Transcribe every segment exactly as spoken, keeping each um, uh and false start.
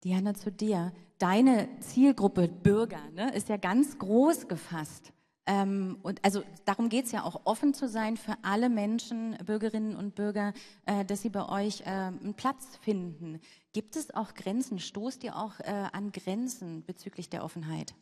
Diana, zu dir. Deine Zielgruppe Bürger, ne, ist ja ganz groß gefasst. Ähm, und also darum geht es ja auch, offen zu sein für alle Menschen, Bürgerinnen und Bürger, äh, dass sie bei euch äh, einen Platz finden. Gibt es auch Grenzen? Stoßt ihr auch äh, an Grenzen bezüglich der Offenheit?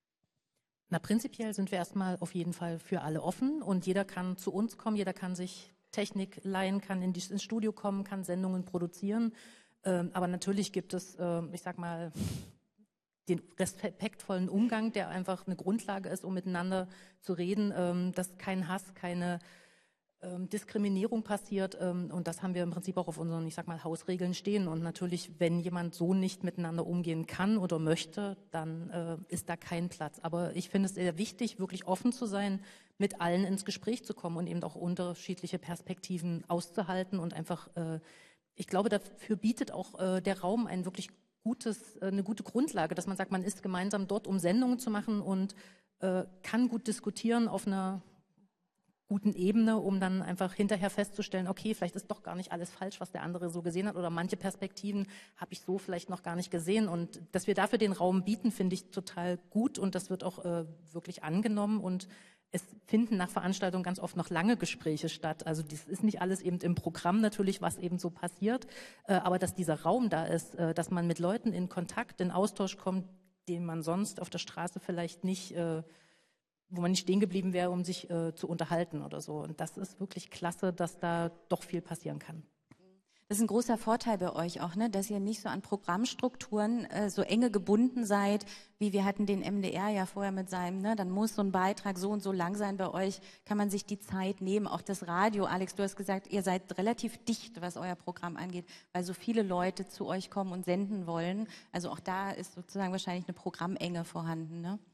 Na, prinzipiell sind wir erstmal auf jeden Fall für alle offen und jeder kann zu uns kommen, jeder kann sich Technik leihen, kann in die, ins Studio kommen, kann Sendungen produzieren. Ähm, aber natürlich gibt es, äh, ich sag mal, den respektvollen Umgang, der einfach eine Grundlage ist, um miteinander zu reden, ähm, dass kein Hass, keine ähm, Diskriminierung passiert. Ähm, und das haben wir im Prinzip auch auf unseren, ich sag mal, Hausregeln stehen. Und natürlich, wenn jemand so nicht miteinander umgehen kann oder möchte, dann äh, ist da kein Platz. Aber ich finde es sehr wichtig, wirklich offen zu sein, mit allen ins Gespräch zu kommen und eben auch unterschiedliche Perspektiven auszuhalten und einfach, äh, ich glaube, dafür bietet auch äh, der Raum ein wirklich gutes, äh, eine gute Grundlage, dass man sagt, man ist gemeinsam dort, um Sendungen zu machen und äh, kann gut diskutieren auf einer guten Ebene, um dann einfach hinterher festzustellen, okay, vielleicht ist doch gar nicht alles falsch, was der andere so gesehen hat oder manche Perspektiven habe ich so vielleicht noch gar nicht gesehen und dass wir dafür den Raum bieten, finde ich total gut und das wird auch äh, wirklich angenommen und es finden nach Veranstaltungen ganz oft noch lange Gespräche statt. Also das ist nicht alles eben im Programm natürlich, was eben so passiert, äh, aber dass dieser Raum da ist, äh, dass man mit Leuten in Kontakt, in Austausch kommt, den man sonst auf der Straße vielleicht nicht äh, wo man nicht stehen geblieben wäre, um sich äh, zu unterhalten oder so. Und das ist wirklich klasse, dass da doch viel passieren kann. Das ist ein großer Vorteil bei euch auch, ne, dass ihr nicht so an Programmstrukturen äh, so enge gebunden seid, wie wir hatten den M D R ja vorher mit seinem, ne, dann muss so ein Beitrag so und so lang sein. Bei euch kann man sich die Zeit nehmen. Auch das Radio, Alex, du hast gesagt, ihr seid relativ dicht, was euer Programm angeht, weil so viele Leute zu euch kommen und senden wollen. Also auch da ist sozusagen wahrscheinlich eine Programmenge vorhanden, ne?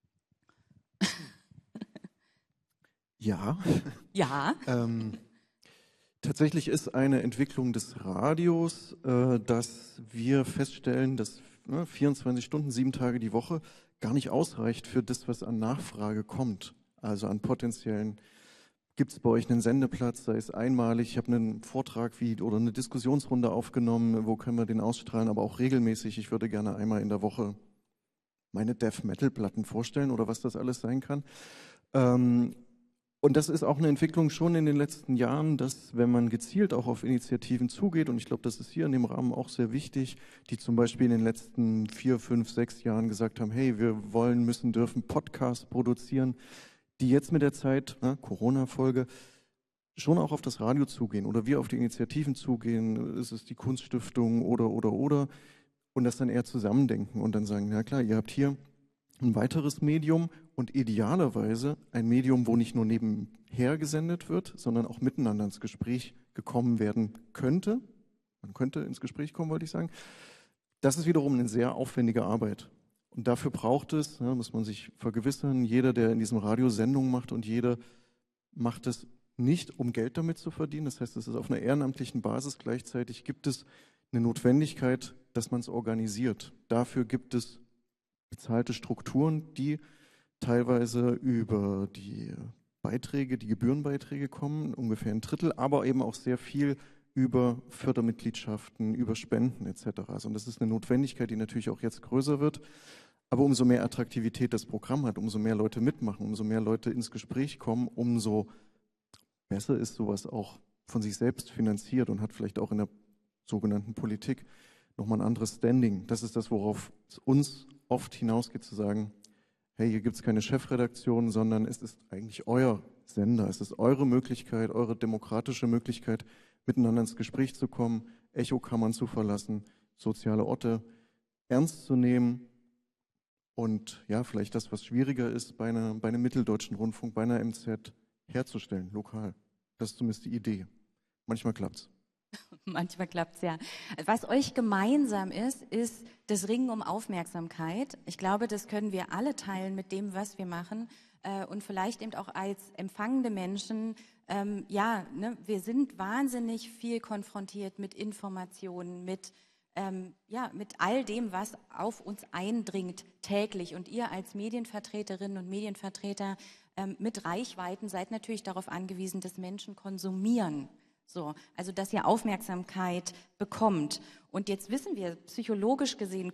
Ja. Ja. ähm, tatsächlich ist eine Entwicklung des Radios, äh, dass wir feststellen, dass ne, vierundzwanzig Stunden, sieben Tage die Woche gar nicht ausreicht für das, was an Nachfrage kommt. Also an potenziellen, gibt es bei euch einen Sendeplatz, sei es einmalig, ich habe einen Vortrag wie oder eine Diskussionsrunde aufgenommen, wo können wir den ausstrahlen, aber auch regelmäßig. Ich würde gerne einmal in der Woche meine Death-Metal-Platten vorstellen oder was das alles sein kann. Ähm, Und das ist auch eine Entwicklung schon in den letzten Jahren, dass wenn man gezielt auch auf Initiativen zugeht, und ich glaube, das ist hier in dem Rahmen auch sehr wichtig, die zum Beispiel in den letzten vier, fünf, sechs Jahren gesagt haben, hey, wir wollen, müssen, dürfen Podcasts produzieren, die jetzt mit der Zeit, ne, Corona-Folge, schon auch auf das Radio zugehen oder wir auf die Initiativen zugehen, ist es die Kunststiftung oder, oder, oder, und das dann eher zusammendenken und dann sagen, ja klar, ihr habt hier ein weiteres Medium und idealerweise ein Medium, wo nicht nur nebenher gesendet wird, sondern auch miteinander ins Gespräch gekommen werden könnte. Man könnte ins Gespräch kommen, wollte ich sagen. Das ist wiederum eine sehr aufwendige Arbeit. Und dafür braucht es, ja, muss man sich vergewissern, jeder, der in diesem Radio Sendungen macht und jeder macht es nicht, um Geld damit zu verdienen. Das heißt, es ist auf einer ehrenamtlichen Basis. Gleichzeitig gibt es eine Notwendigkeit, dass man es organisiert. Dafür gibt es bezahlte Strukturen, die teilweise über die Beiträge, die Gebührenbeiträge kommen, ungefähr ein Drittel, aber eben auch sehr viel über Fördermitgliedschaften, über Spenden et cetera. Also, und das ist eine Notwendigkeit, die natürlich auch jetzt größer wird. Aber umso mehr Attraktivität das Programm hat, umso mehr Leute mitmachen, umso mehr Leute ins Gespräch kommen, umso besser ist sowas auch von sich selbst finanziert und hat vielleicht auch in der sogenannten Politik nochmal ein anderes Standing. Das ist das, worauf es uns oft hinausgeht, zu sagen, hey, hier gibt es keine Chefredaktion, sondern es ist eigentlich euer Sender. Es ist eure Möglichkeit, eure demokratische Möglichkeit, miteinander ins Gespräch zu kommen, Echokammern zu verlassen, soziale Orte ernst zu nehmen und ja, vielleicht das, was schwieriger ist, bei, einer, bei einem mitteldeutschen Rundfunk, bei einer M Z herzustellen, lokal. Das ist zumindest die Idee. Manchmal klappt's. Manchmal klappt es ja. Was euch gemeinsam ist, ist das Ringen um Aufmerksamkeit. Ich glaube, das können wir alle teilen mit dem, was wir machen. Und vielleicht eben auch als empfangende Menschen, ähm, ja, ne, wir sind wahnsinnig viel konfrontiert mit Informationen, mit, ähm, ja, mit all dem, was auf uns eindringt täglich. Und ihr als Medienvertreterinnen und Medienvertreter ähm, mit Reichweiten seid natürlich darauf angewiesen, dass Menschen konsumieren. So, also dass ihr Aufmerksamkeit bekommt. Und jetzt wissen wir, psychologisch gesehen